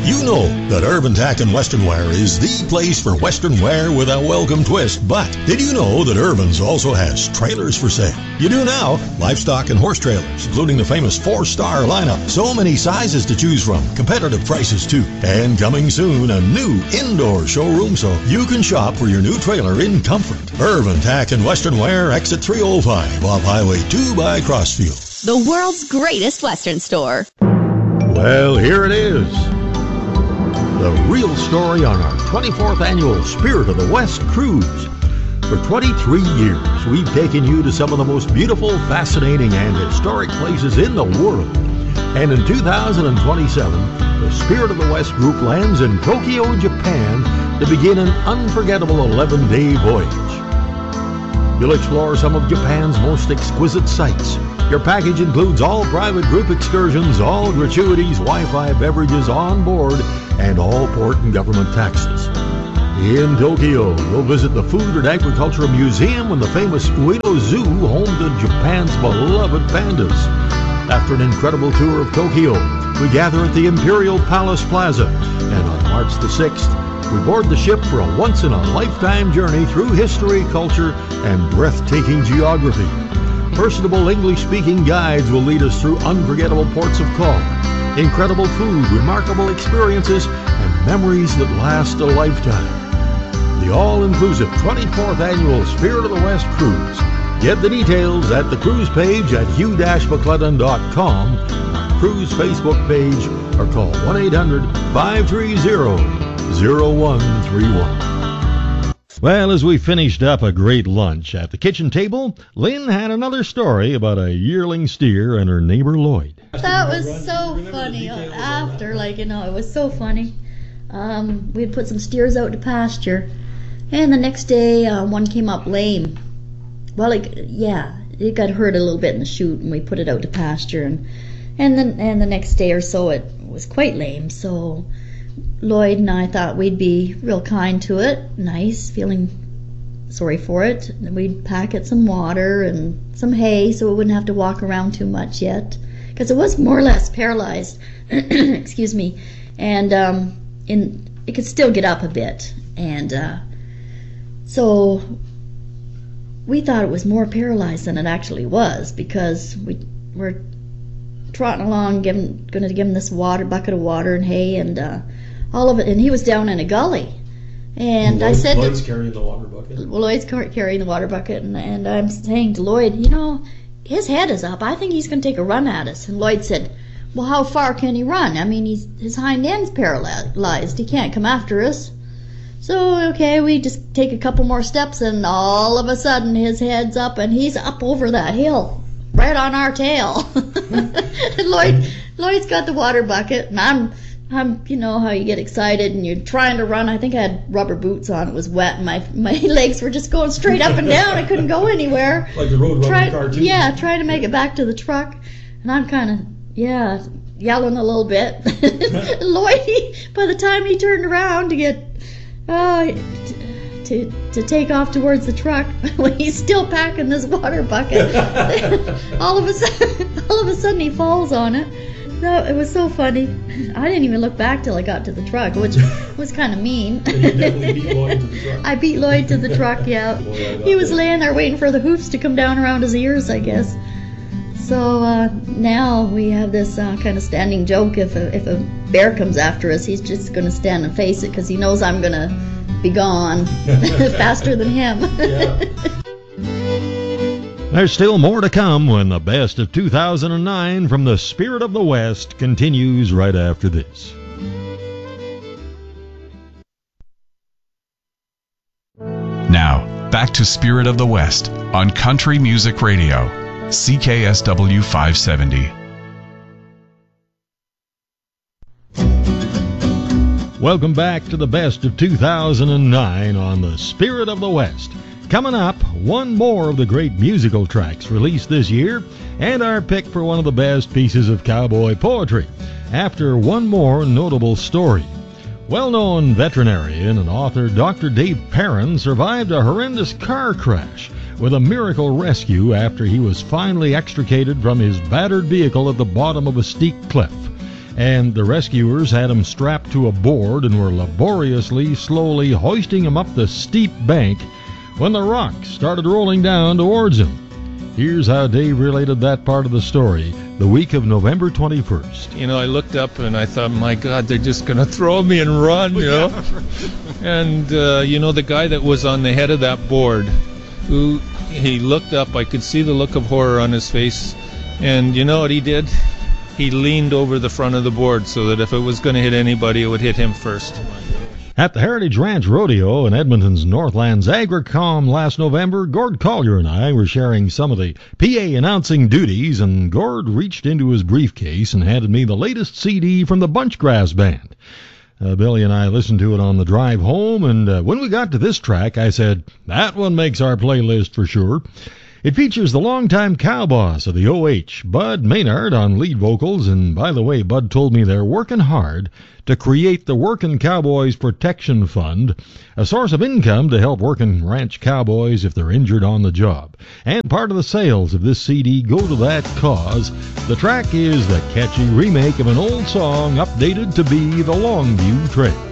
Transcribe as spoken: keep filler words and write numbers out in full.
You know that Urban Tack and Western Wear is the place for Western wear with a welcome twist. But did you know that Urban's also has trailers for sale? You do now. Livestock and horse trailers, including the famous four-star lineup. So many sizes to choose from. Competitive prices too. And coming soon, a new indoor showroom so you can shop for your new trailer in comfort. Urban Tack and Western Wear, exit three oh five off Highway two by Crossfield. The world's greatest Western store. Well, here it is. The real story on our twenty-fourth annual Spirit of the West cruise. For twenty-three years, we've taken you to some of the most beautiful, fascinating, and historic places in the world. And in two thousand twenty-seven, the Spirit of the West group lands in Tokyo, Japan to begin an unforgettable eleven-day voyage. You'll explore some of Japan's most exquisite sights. Your package includes all private group excursions, all gratuities, Wi-Fi, beverages on board, and all port and government taxes. In Tokyo, you'll visit the Food and Agriculture Museum and the famous Ueno Zoo, home to Japan's beloved pandas. After an incredible tour of Tokyo, we gather at the Imperial Palace Plaza, and on March the sixth, we board the ship for a once-in-a-lifetime journey through history, culture, and breathtaking geography. Personable English-speaking guides will lead us through unforgettable ports of call, incredible food, remarkable experiences, and memories that last a lifetime. The all-inclusive twenty-fourth Annual Spirit of the West Cruise. Get the details at the cruise page at hugh dash mclellan dot com, our cruise Facebook page, or call one eight hundred, five three zero, zero one three one. Well, as we finished up a great lunch at the kitchen table, Lynn had another story about a yearling steer and her neighbor Lloyd. That was so funny. After, like, you know, it was so funny. Um, we'd put some steers out to pasture, and the next day uh, one came up lame. Well, it, yeah, it got hurt a little bit in the chute, and we put it out to pasture, and and then and the next day or so it was quite lame. So Lloyd and I thought we'd be real kind to it, nice, feeling sorry for it. And we'd pack it some water and some hay so it wouldn't have to walk around too much yet, because it was more or less paralyzed. Excuse me. And um, in it could still get up a bit. And uh, so we thought it was more paralyzed than it actually was, because we were trotting along, giving, going to give him this water bucket of water and hay and uh, all of it, and he was down in a gully. And Lloyd, I said, Lloyd's carrying the water bucket. Lloyd's car- carrying the water bucket, and, and I'm saying to Lloyd, you know, his head is up. I think he's going to take a run at us. And Lloyd said, well, how far can he run? I mean, he's, his hind end's paralyzed. He can't come after us. So, okay, we just take a couple more steps, and all of a sudden his head's up, and he's up over that hill, right on our tail. And Lloyd, Lloyd's got the water bucket, and I'm, I'm, you know how you get excited, and you're trying to run. I think I had rubber boots on. It was wet, and my my legs were just going straight up and down. I couldn't go anywhere. Like the road running cartoon. Yeah, trying to make it back to the truck, and I'm kind of, yeah, yelling a little bit. Lloyd, he, by the time he turned around to get, uh, to to take off towards the truck, when he's still packing this water bucket, all of a sudden, all of a sudden he falls on it. No, it was so funny. I didn't even look back till I got to the truck, which was kind of mean. And you definitely beat Lloyd to the truck. I beat Lloyd to the truck, yeah. Boy, He was that. laying there waiting for the hoofs to come down around his ears, I guess. So uh, now we have this uh, kind of standing joke. If a, if a bear comes after us, he's just going to stand and face it, because he knows I'm going to be gone faster than him. Yeah. There's still more to come when the best of two thousand nine from the Spirit of the West continues right after this. Now, back to Spirit of the West on Country Music Radio, C K S W five seventy. Welcome back to the best of two thousand nine on the Spirit of the West. Coming up, one more of the great musical tracks released this year, and our pick for one of the best pieces of cowboy poetry, after one more notable story. Well-known veterinarian and author Doctor Dave Perrin survived a horrendous car crash with a miracle rescue after he was finally extricated from his battered vehicle at the bottom of a steep cliff. and the rescuers had him strapped to a board and were laboriously, slowly hoisting him up the steep bank when the rocks started rolling down towards him. Here's how Dave related that part of the story the week of November twenty-first. You know, I looked up and I thought, my God, they're just going to throw me and run, you know. And, uh, you know, the guy that was on the head of that board, who he looked up, I could see the look of horror on his face. And you know what he did? He leaned over the front of the board so that if it was going to hit anybody, it would hit him first. At the Heritage Ranch Rodeo in Edmonton's Northlands Agricom last November, Gord Collier and I were sharing some of the P A announcing duties, and Gord reached into his briefcase and handed me the latest C D from the Bunchgrass Band. Uh, Billy and I listened to it on the drive home, and uh, when we got to this track, I said, that one makes our playlist for sure. It features the longtime cow boss of the O H, Bud Maynard, on lead vocals, and by the way, Bud told me they're working hard to create the Workin' Cowboys Protection Fund, a source of income to help working ranch cowboys if they're injured on the job. And part of the sales of this C D go to that cause. The track is the catchy remake of an old song updated to be the Longview Trail.